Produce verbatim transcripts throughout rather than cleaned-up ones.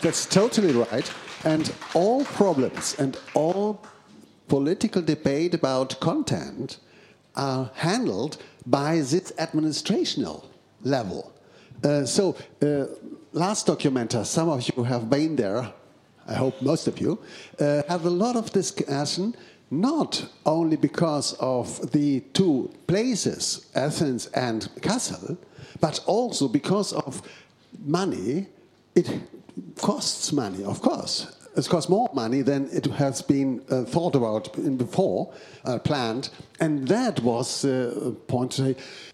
that's totally right. And all problems and all political debate about content are handled by this administrational level. Uh, so, uh, last Documenta, some of you have been there, I hope most of you, uh, have a lot of discussion, not only because of the two places, Athens and Kassel, but also because of money. It costs money, of course. It costs more money than it has been uh, thought about in before, uh, planned. And that was uh, a point to say,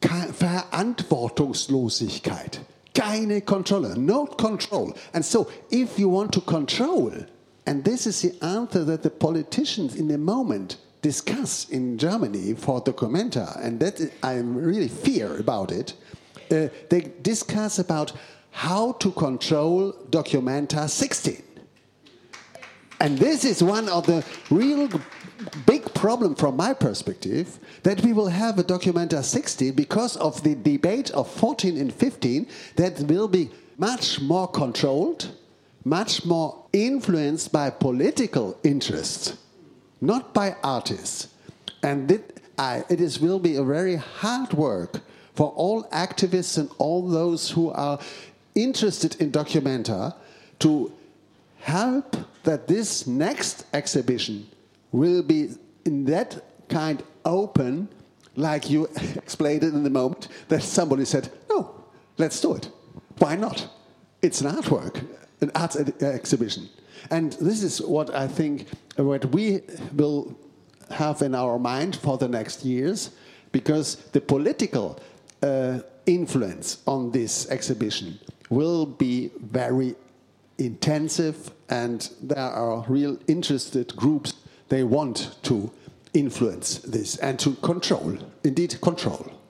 Verantwortungslosigkeit. Keine Kontrolle, no control. And so, if you want to control, and this is the answer that the politicians in the moment discuss in Germany for Documenta, and that I really fear about it, uh, they discuss about how to control Documenta sixteen. And this is one of the real big problem from my perspective, that we will have a Documenta sixteen because of the debate of fourteen and fifteen that will be much more controlled, much more influenced by political interests, not by artists. And it, I, it is, will be a very hard work for all activists and all those who are interested in Documenta to help that this next exhibition will be in that kind open, like you explained it in the moment, that somebody said, no, let's do it. Why not? It's an artwork, an art exhibition. And this is what I think, what we will have in our mind for the next years, because the political uh, influence on this exhibition will be very intensive, and there are real interested groups. They want to influence this and to control, indeed control.